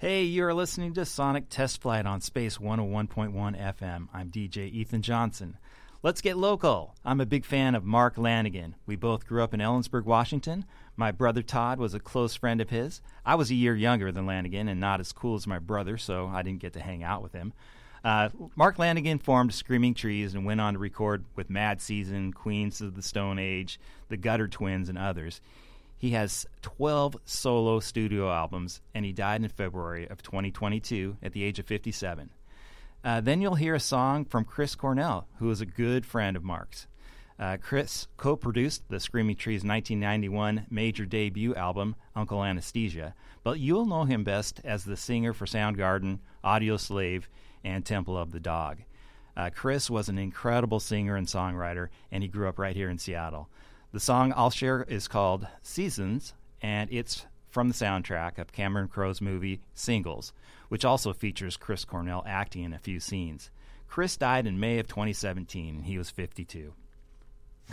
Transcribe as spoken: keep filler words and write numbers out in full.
Hey, you're listening to Sonic Test Flight on Space one oh one point one F M. I'm D J Ethan Johnson. Let's get local. I'm a big fan of Mark Lanigan. We both grew up in Ellensburg, Washington. My brother Todd was a close friend of his. I was a year younger than Lanigan and not as cool as my brother, so I didn't get to hang out with him. Uh, Mark Lanigan formed Screaming Trees and went on to record with Mad Season, Queens of the Stone Age, the Gutter Twins, and others. He has twelve solo studio albums, and he died in February of twenty twenty-two at the age of fifty-seven. Uh, then you'll hear a song from Chris Cornell, who is a good friend of Mark's. Uh, Chris co-produced the Screaming Trees nineteen ninety-one major debut album, Uncle Anesthesia, but you'll know him best as the singer for Soundgarden, Audio Slave, and Temple of the Dog. Uh, Chris was an incredible singer and songwriter, and he grew up right here in Seattle. The song I'll share is called Seasons, and it's from the soundtrack of Cameron Crowe's movie Singles, which also features Chris Cornell acting in a few scenes. Chris died in May of twenty seventeen, and he was fifty-two.